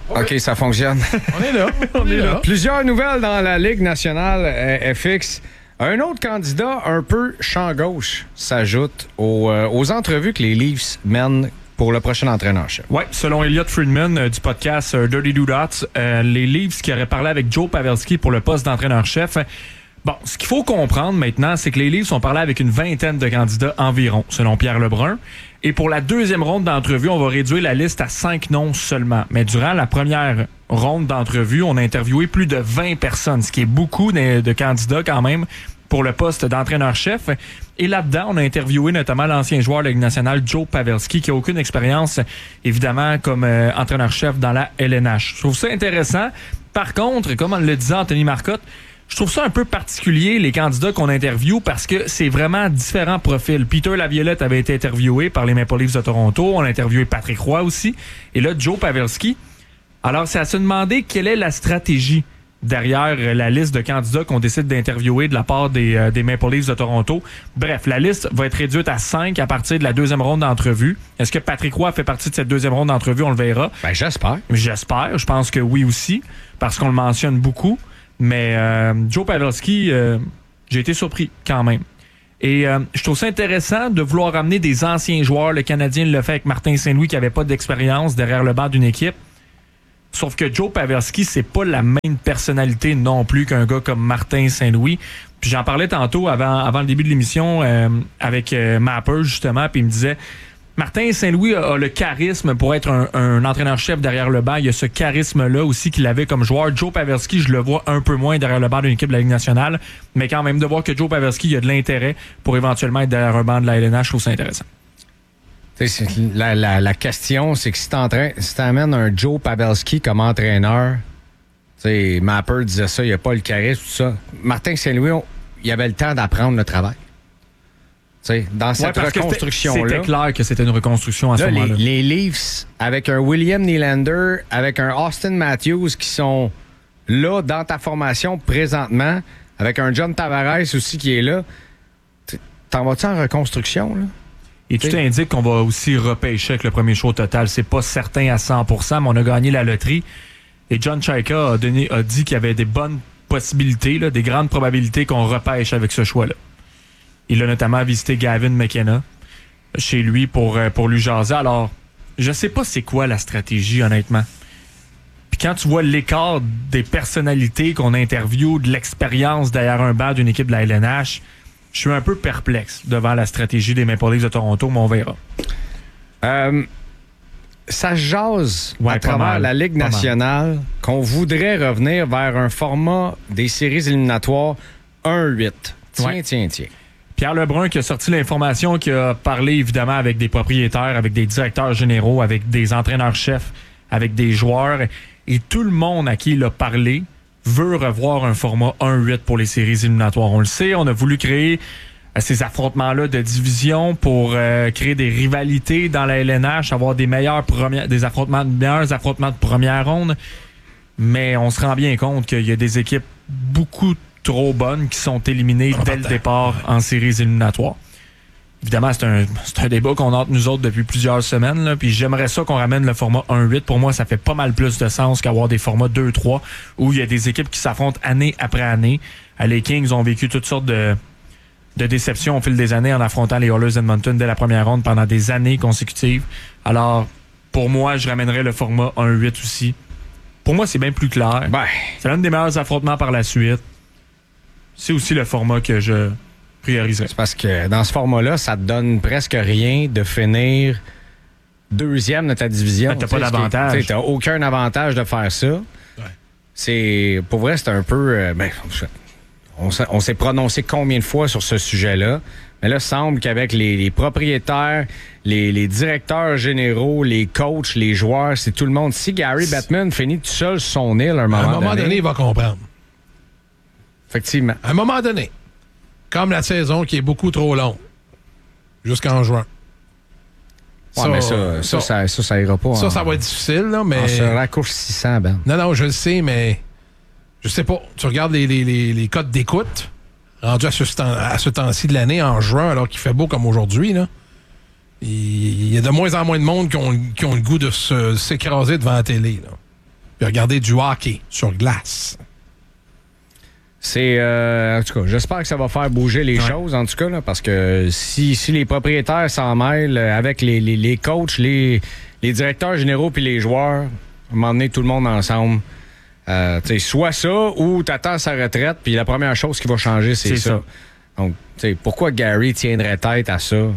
OK, ça fonctionne. On est là. On est là. Plusieurs nouvelles dans la Ligue nationale FX. Un autre candidat un peu champ gauche s'ajoute aux entrevues que les Leafs mènent pour le prochain entraîneur-chef. Oui, selon Elliot Friedman du podcast Dirty Doodats, les Leafs qui auraient parlé avec Joe Pavelski pour le poste d'entraîneur-chef. Bon, ce qu'il faut comprendre maintenant, c'est que les Leafs ont parlé avec une vingtaine de candidats environ, selon Pierre Lebrun. Et pour la deuxième ronde d'entrevue, on va réduire la liste à 5 noms seulement. Mais durant la première ronde d'entrevue, on a interviewé plus de 20 personnes, ce qui est beaucoup de candidats quand même pour le poste d'entraîneur-chef. Et là-dedans, on a interviewé notamment l'ancien joueur de la Ligue nationale, Joe Pavelski, qui n'a aucune expérience, évidemment, comme entraîneur-chef dans la LNH. Je trouve ça intéressant. Par contre, comme on le disait Anthony Marcotte, je trouve ça un peu particulier, les candidats qu'on interviewe, parce que c'est vraiment différents profils. Peter Laviolette avait été interviewé par les Maple Leafs de Toronto. On a interviewé Patrick Roy aussi. Et là, Joe Pavelski. Alors, c'est à se demander quelle est la stratégie derrière la liste de candidats qu'on décide d'interviewer de la part des Maple Leafs de Toronto. Bref, la liste va être réduite à 5 à partir de la deuxième ronde d'entrevue. Est-ce que Patrick Roy fait partie de cette deuxième ronde d'entrevue? On le verra. Ben, j'espère. J'espère. Je pense que oui aussi, parce qu'on le mentionne beaucoup. Mais Joe Pavelski, j'ai été surpris quand même. Et je trouve ça intéressant de vouloir ramener des anciens joueurs. Le Canadien le fait avec Martin Saint-Louis qui n'avait pas d'expérience derrière le banc d'une équipe. Sauf que Joe Pavelski, c'est pas la même personnalité non plus qu'un gars comme Martin Saint-Louis. Puis j'en parlais tantôt avant le début de l'émission avec Mapper justement, puis il me disait Martin Saint-Louis a le charisme pour être un entraîneur-chef derrière le banc. Il y a ce charisme-là aussi qu'il avait comme joueur. Joe Pavelski, je le vois un peu moins derrière le banc d'une équipe de la Ligue nationale, mais quand même de voir que Joe Pavelski a de l'intérêt pour éventuellement être derrière un banc de la LNH, je trouve ça intéressant. La question, c'est que si t'amènes un Joe Pavelski comme entraîneur, Mapper disait ça, il n'y a pas le charisme, tout ça. Martin Saint-Louis, il avait le temps d'apprendre le travail. Dans cette reconstruction-là. C'était clair que c'était une reconstruction à ce moment-là. Les Leafs, avec un William Nylander, avec un Austin Matthews qui sont là dans ta formation présentement, avec un John Tavares aussi qui est là, t'en vas-tu en reconstruction, là? Et tout indique qu'on va aussi repêcher avec le premier choix total. C'est pas certain à 100%, mais on a gagné la loterie. Et John Chaika a dit qu'il y avait des bonnes possibilités, là, des grandes probabilités qu'on repêche avec ce choix-là. Il a notamment visité Gavin McKenna chez lui pour lui jaser. Alors, je sais pas c'est quoi la stratégie, honnêtement. Puis quand tu vois l'écart des personnalités qu'on interviewe, de l'expérience derrière un banc d'une équipe de la LNH, je suis un peu perplexe devant la stratégie des Maple Leafs de Toronto, mais on verra. Ça jase à travers la Ligue nationale qu'on voudrait revenir vers un format des séries éliminatoires 1-8. Tiens. Pierre Lebrun qui a sorti l'information, qui a parlé évidemment avec des propriétaires, avec des directeurs généraux, avec des entraîneurs-chefs, avec des joueurs. Et tout le monde à qui il a parlé veut revoir un format 1-8 pour les séries éliminatoires. On le sait, on a voulu créer ces affrontements-là de division pour créer des rivalités dans la LNH, avoir des meilleurs affrontements de première ronde. Mais on se rend bien compte qu'il y a des équipes beaucoup trop bonnes qui sont éliminées dès le départ en séries éliminatoires. Évidemment, c'est un débat qu'on a entre nous autres depuis plusieurs semaines. Là, puis j'aimerais ça qu'on ramène le format 1-8. Pour moi, ça fait pas mal plus de sens qu'avoir des formats 2-3 où il y a des équipes qui s'affrontent année après année. Les Kings ont vécu toutes sortes de déceptions au fil des années en affrontant les Oilers d'Edmonton dès la première ronde pendant des années consécutives. Alors, pour moi, je ramènerais le format 1-8 aussi. Pour moi, c'est bien plus clair. C'est l'un des meilleurs affrontements par la suite. C'est aussi le format que je prioriserais. C'est parce que dans ce format-là, ça te donne presque rien de finir deuxième de ta division. T'as pas d'avantage. T'as aucun avantage de faire ça. Ouais. Pour vrai, c'est un peu... on s'est prononcé combien de fois sur ce sujet-là. Mais là, il semble qu'avec les propriétaires, les directeurs généraux, les coachs, les joueurs, c'est tout le monde. Si Gary Bettman finit tout seul sur son île à un moment donné, il va comprendre. Effectivement. À un moment donné, comme la saison qui est beaucoup trop longue, jusqu'en juin. Mais ça ira pas. Ça va être difficile, là, mais... En se raccourcissant, Ben. Non, je le sais, mais je sais pas. Tu regardes les codes d'écoute rendus à ce temps-ci de l'année, en juin, alors qu'il fait beau comme aujourd'hui, là. Il y a de moins en moins de monde qui ont le goût de s'écraser devant la télé, là. puis regarder du hockey sur glace. C'est en tout cas, j'espère que ça va faire bouger les choses, en tout cas, là, parce que si les propriétaires s'en mêlent avec les coachs, les directeurs généraux puis les joueurs, à un moment donné, tout le monde ensemble, soit ça ou t'attends sa retraite, puis la première chose qui va changer, c'est ça. Donc, pourquoi Gary tiendrait tête à ça?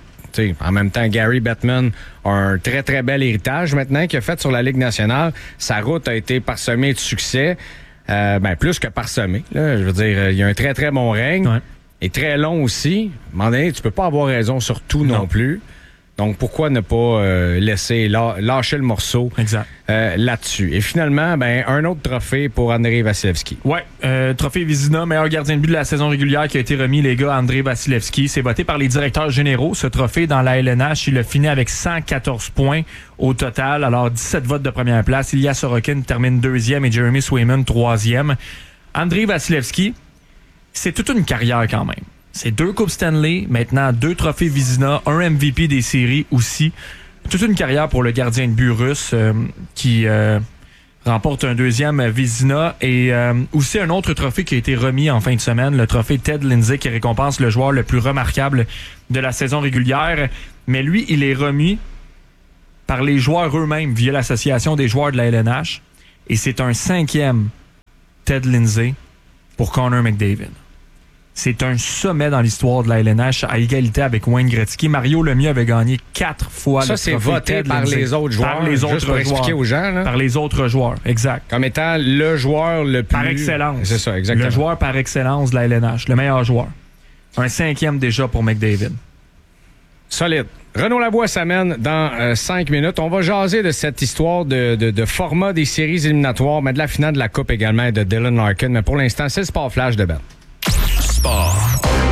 En même temps, Gary Bettman a un très, très bel héritage maintenant qu'il a fait sur la Ligue nationale. Sa route a été parsemée de succès. Plus que parsemée. Là, je veux dire, il y a un très, très bon règne. Ouais. Et très long aussi. À un moment donné, tu peux pas avoir raison sur tout non plus. Donc, pourquoi ne pas laisser lâcher le morceau là-dessus? Et finalement, un autre trophée pour Andrei Vasilevski. Oui, trophée Vizina, meilleur gardien de but de la saison régulière qui a été remis, les gars, à Andrei Vasilevski. C'est voté par les directeurs généraux. Ce trophée, dans la LNH, il a fini avec 114 points au total. Alors, 17 votes de première place. Ilya Sorokin termine 2e et Jeremy Swayman 3e. Andrei Vasilevski, c'est toute une carrière quand même. C'est 2 Coupes Stanley, maintenant 2 trophées Vizina, un MVP des séries aussi. Toute une carrière pour le gardien de but russe qui remporte un 2e Vizina. Et aussi un autre trophée qui a été remis en fin de semaine, le trophée Ted Lindsay, qui récompense le joueur le plus remarquable de la saison régulière. Mais lui, il est remis par les joueurs eux-mêmes via l'association des joueurs de la LNH. Et c'est un 5e Ted Lindsay pour Connor McDavid. C'est un sommet dans l'histoire de la LNH à égalité avec Wayne Gretzky. Mario Lemieux avait gagné 4 fois ça, le trophée. Ça, c'est voté par les autres joueurs. Par les autres joueurs. Expliquer aux gens. Là. Par les autres joueurs, exact. Comme étant le joueur le plus... Par excellence. C'est ça, exactement. Le joueur par excellence de la LNH, le meilleur joueur. Un 5e déjà pour McDavid. Solide. Renaud Lavoie s'amène dans 5 minutes. On va jaser de cette histoire de format des séries éliminatoires, mais de la finale de la Coupe également et de Dylan Larkin. Mais pour l'instant, c'est le Sport Flash de Ben. Sport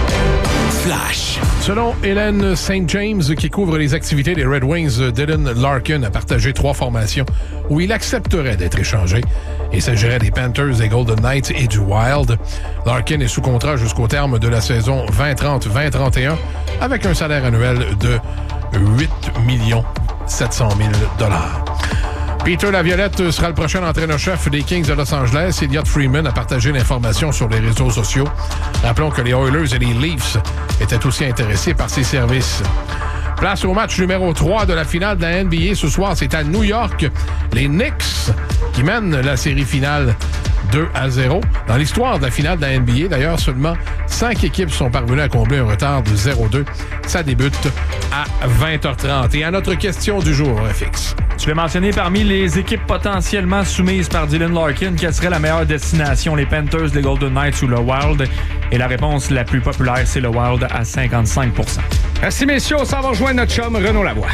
Flash. Selon Hélène St. James, qui couvre les activités des Red Wings, Dylan Larkin a partagé 3 formations où il accepterait d'être échangé. Il s'agirait des Panthers, des Golden Knights et du Wild. Larkin est sous contrat jusqu'au terme de la saison 2030-2031 avec un salaire annuel de 8 700 000 $. Peter Laviolette sera le prochain entraîneur-chef des Kings de Los Angeles. Elliott Freeman a partagé l'information sur les réseaux sociaux. Rappelons que les Oilers et les Leafs étaient aussi intéressés par ses services. Place au match numéro 3 de la finale de la NBA. Ce soir, c'est à New York. Les Knicks qui mènent la série finale 2-0. Dans l'histoire de la finale de la NBA, d'ailleurs, seulement 5 équipes sont parvenues à combler un retard de 0-2. Ça débute à 20h30. Et à notre question du jour, FX. Tu l'as mentionné, parmi les équipes potentiellement soumises par Dylan Larkin, quelle serait la meilleure destination, les Panthers, les Golden Knights ou le Wild? Et la réponse la plus populaire, c'est le Wild à 55%. Merci, messieurs. On s'en va rejoindre notre chum Renaud Lavoie.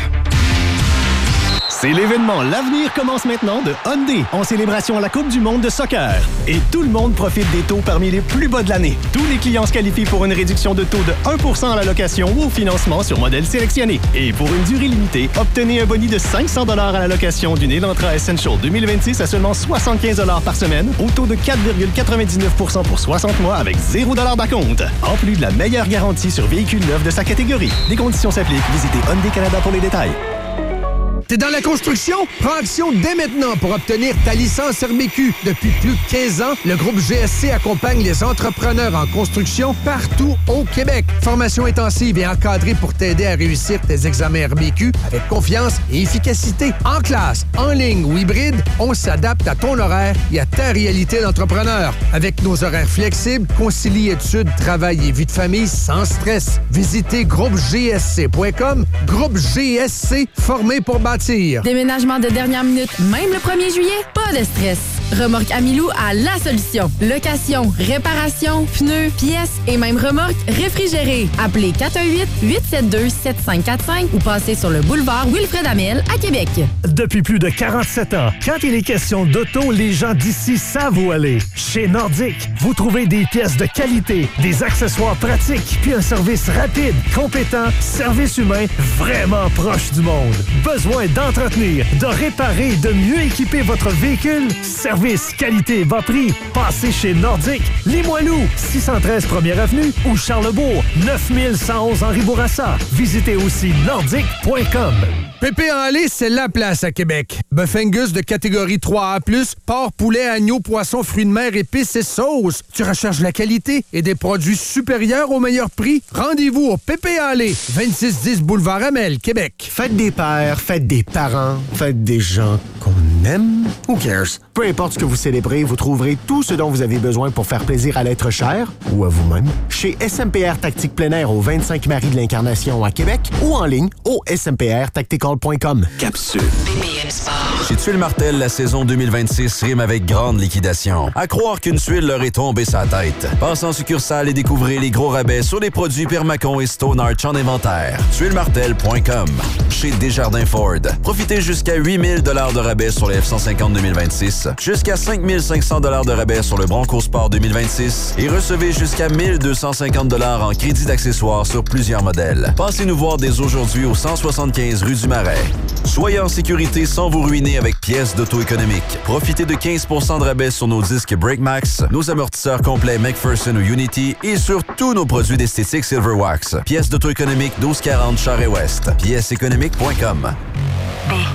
C'est l'événement L'Avenir commence maintenant de Hyundai en célébration à la Coupe du monde de soccer. Et tout le monde profite des taux parmi les plus bas de l'année. Tous les clients se qualifient pour une réduction de taux de 1% à la location ou au financement sur modèle sélectionné. Et pour une durée limitée, obtenez un boni de 500 $ à la location d'une Elantra Essential 2026 à seulement 75 $ par semaine, au taux de 4,99% pour 60 mois avec 0 $ d'acompte. En plus de la meilleure garantie sur véhicules neufs de sa catégorie. Les conditions s'appliquent. Visitez Hyundai Canada pour les détails. T'es dans la construction? Prends action dès maintenant pour obtenir ta licence RBQ. Depuis plus de 15 ans, le groupe GSC accompagne les entrepreneurs en construction partout au Québec. Formation intensive et encadrée pour t'aider à réussir tes examens RBQ avec confiance et efficacité. En classe, en ligne ou hybride, on s'adapte à ton horaire et à ta réalité d'entrepreneur. Avec nos horaires flexibles, concilie études, travail et vie de famille sans stress. Visitez groupegsc.com. Groupe GSC, formé pour bâtir. Déménagement de dernière minute, même le 1er juillet? Pas de stress. Remorque Amilou a la solution. Location, réparation, pneus, pièces et même remorque réfrigérée. Appelez 418-872-7545 ou passez sur le boulevard Wilfred Amel à Québec. Depuis plus de 47 ans, quand il est question d'auto, les gens d'ici savent où aller. Chez Nordic, vous trouvez des pièces de qualité, des accessoires pratiques, puis un service rapide, compétent, service humain vraiment proche du monde. Besoin d'entretenir, de réparer et de mieux équiper votre véhicule? Service, qualité, bas prix. Passez chez Nordic, Limoilou, 613 1er Avenue ou Charlebourg, 9111 Henri-Bourassa. Visitez aussi nordic.com. Pépé en lait, c'est la place à Québec. Bœuf Angus de catégorie 3A+, porc, poulet, agneau, poisson, fruits de mer, épices et sauces. Tu recherches la qualité et des produits supérieurs au meilleur prix? Rendez-vous au Pépé en lait, 2610 Boulevard Amel, Québec. Faites des pères, faites des parents, faites des gens qu'on aime. Who cares? Peu importe ce que vous célébrez, vous trouverez tout ce dont vous avez besoin pour faire plaisir à l'être cher ou à vous-même chez SMPR Tactique Plein Air au 25 Marie de l'Incarnation à Québec ou en ligne au smprtactical.com. Capsule. BPM Sport. Chez Tuile Martel, la saison 2026 rime avec grande liquidation. À croire qu'une tuile leur est tombée sa tête. Passez en succursale et découvrez les gros rabais sur les produits Permacon et Stone Arch en inventaire. TuileMartel.com. Chez Desjardins Ford. Profitez jusqu'à 8 000 de rabais sur les F-150 2026, jusqu'à 5 500 de rabais sur le Bronco Sport 2026 et recevez jusqu'à 1 250 en crédit d'accessoires sur plusieurs modèles. Passez nous voir dès aujourd'hui au 175 rue du Marais. Soyez en sécurité sans vous ruiner avec pièces d'auto économique. Profitez de 15 % de rabais sur nos disques BrakeMax, nos amortisseurs complets McPherson ou Unity et sur tous nos produits d'esthétique Silverwax. Pièces d'auto économique 1240 Charest-Ouest. Pièceséconomique.com.